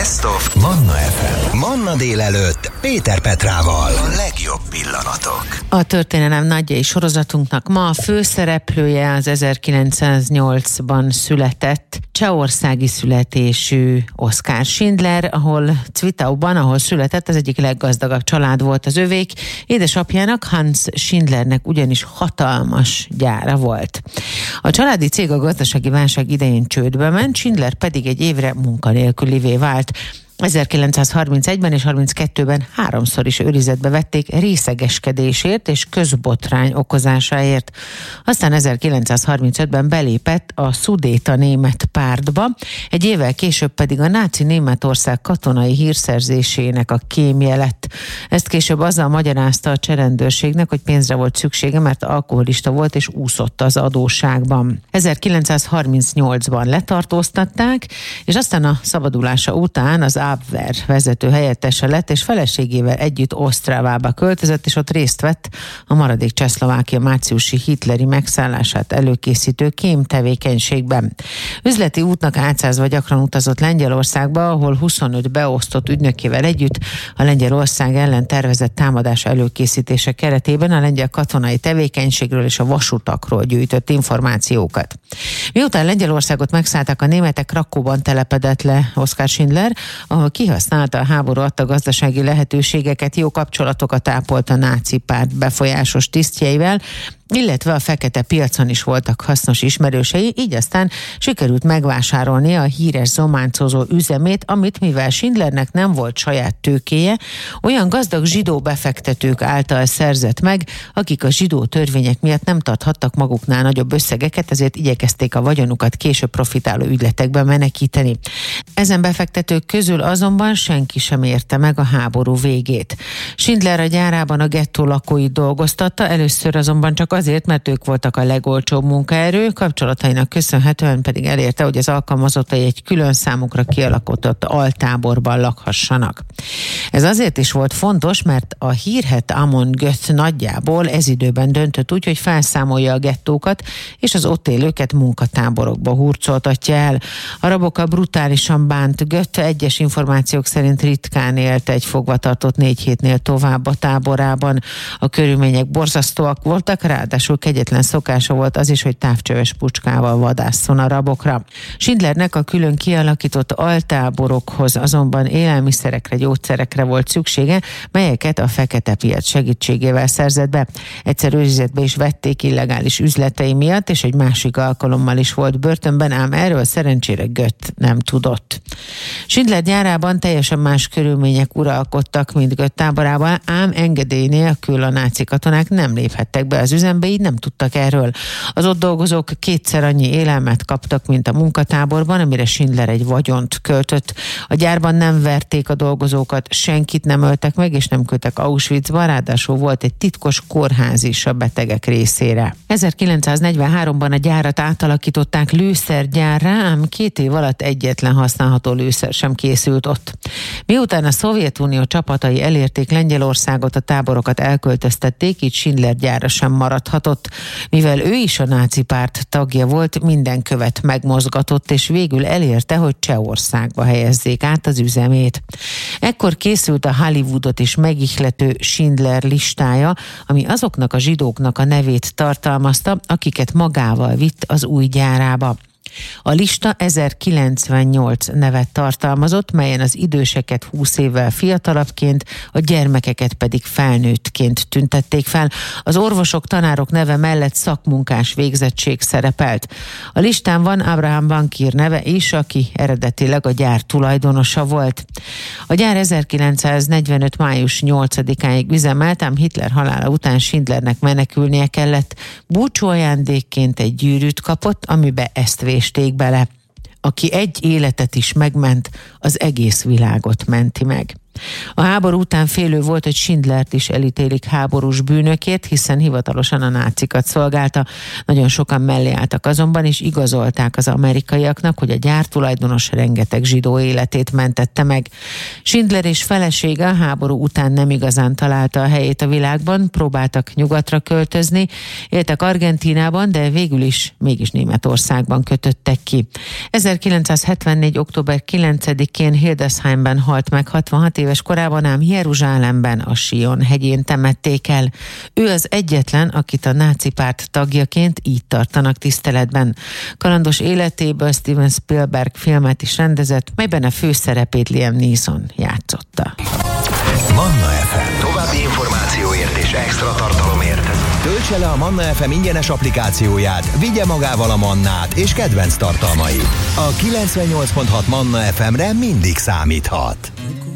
Best of Manna FM. Manna délelőtt Péter Petrával. A legjobb pillanatok. A történelem nagyjai sorozatunknak ma a főszereplője az 1908-ban született, csehországi születésű Oskar Schindler, ahol Zwittauban, ahol született, az egyik leggazdagabb család volt az övék. Édesapjának, Hans Schindlernek ugyanis hatalmas gyára volt. A családi cég a gazdasági válság idején csődbe ment, Schindler pedig egy évre munkanélkülivé vált. 1931-ben és 1932-ben 3-szor is őrizetbe vették részegeskedésért és közbotrány okozásáért. Aztán 1935-ben belépett a szudéta német pártba, egy évvel később pedig a náci Németország katonai hírszerzésének a kémje lett. Ezt később azzal magyarázta a cserendőrségnek, hogy pénzre volt szüksége, mert alkoholista volt és úszott az adósságban. 1938-ban letartóztatták, és aztán a szabadulása után az Abwehr vezető helyettese lett, és feleségével együtt Osztrávába költözött, és ott részt vett a maradék Csehszlovákia márciusi hitleri megszállását előkészítő kémtevékenységben. Üzleti útnak átszázva gyakran utazott Lengyelországba, ahol 25 beosztott ügynökével együtt a Lengyelország ellen tervezett támadás előkészítése keretében a lengyel katonai tevékenységről és a vasutakról gyűjtött információkat. Miután Lengyelországot megszállták a németek, Krakóban telepedett le Oskar Schindler, ahol kihasználta a háború adta gazdasági lehetőségeket, jó kapcsolatokat ápolt a náci párt befolyásos tisztjeivel, illetve a fekete piacon is voltak hasznos ismerősei, így aztán sikerült megvásárolni a híres zománcozó üzemét, amit mivel Schindlernek nem volt saját tőkéje, olyan gazdag zsidó befektetők által szerzett meg, akik a zsidó törvények miatt nem tarthattak maguknál nagyobb összegeket, ezért igyekezték a vagyonukat később profitáló ügyletekbe menekíteni. Ezen befektetők közül azonban senki sem érte meg a háború végét. Schindler a gyárában a gettó lakóit dolgoztatta, először azonban csak azért, mert ők voltak a legolcsóbb munkaerő, kapcsolatainak köszönhetően pedig elérte, hogy az alkalmazottai egy külön számukra kialakított altáborban lakhassanak. Ez azért is volt fontos, mert a hírhedt Amon Göth nagyjából ez időben döntött úgy, hogy felszámolja a gettókat, és az ott élőket munkatáborokba hurcoltatja el. A rabokkal brutálisan bánt. Göth egyes információk szerint ritkán élt egy fogvatartott 4 hétnél tovább a táborában. A körülmények borzasztóak voltak, ráadásul kegyetlen szokása volt az is, hogy távcsöves pucskával vadásszon a rabokra. Schindlernek a külön kialakított altáborokhoz azonban élelmiszerekre, gyógyszerekre volt szüksége, melyeket a fekete piac segítségével szerzett be. Egyszer őrizetbe is vették illegális üzletei miatt, és egy másik alkalommal is volt börtönben, ám erről szerencsére Göth nem tudott. Schindler gyárában teljesen más körülmények uralkodtak, mint Göth táborában, ám engedély nélkül a náci katonák nem léphettek be az üzembe, így nem tudtak erről. Az ott dolgozók 2-szer annyi élelmet kaptak, mint a munkatáborban, amire Schindler egy vagyont költött. A gyárban nem verték a dolgozókat, senkit nem öltek meg, és nem küldtek Auschwitzba, ráadásul volt egy titkos kórház is a betegek részére. 1943-ban a gyárat átalakították lőszergyárrá, ám 2 év alatt egyetlen használható lőszer sem készült ott. Miután a Szovjetunió csapatai elérték Lengyelországot, a táborokat elköltöztették, így Schindler gyára sem maradhatott. Mivel ő is a náci párt tagja volt, minden követ megmozgatott, és végül elérte, hogy Csehországba helyezzék át az üzemét. Ekkor készült a Hollywoodot is megihlető Schindler listája, ami azoknak a zsidóknak a nevét tartalmazta, akiket magával vitt az új gyárába. A lista 1098 nevet tartalmazott, melyen az időseket 20 évvel fiatalabbként, a gyermekeket pedig felnőttként tüntették fel. Az orvosok, tanárok neve mellett szakmunkás végzettség szerepelt. A listán van Abraham bankír neve is, aki eredetileg a gyár tulajdonosa volt. A gyár 1945. május 8-áig üzemelt, ám Hitler halála után Schindlernek menekülnie kellett. Búcsú ajándékként egy gyűrűt kapott, amibe ezt vésték bele. Aki egy életet is megment, az egész világot menti meg. A háború után félő volt, hogy Schindlert is elítélik háborús bűnökért, hiszen hivatalosan a nácikat szolgálta. Nagyon sokan mellé álltak azonban, és igazolták az amerikaiaknak, hogy a gyártulajdonos rengeteg zsidó életét mentette meg. Schindler és felesége a háború után nem igazán találta a helyét a világban, próbáltak nyugatra költözni, éltek Argentínában, de végül is mégis Németországban kötöttek ki. 1974. október 9-én Hildesheimben halt meg 66 éves korában, ám Jeruzsálemben a Sion hegyén temették el. Ő az egyetlen, akit a náci párt tagjaként így tartanak tiszteletben. Kalandos életéből Steven Spielberg filmet is rendezett, melyben a főszerepét Liam Neeson játszotta. Manna FM. További információért és extra tartalomért töltse le a Manna FM ingyenes applikációját, vigye magával a Mannát és kedvenc tartalmait. A 98.6 Manna FM-re mindig számíthat.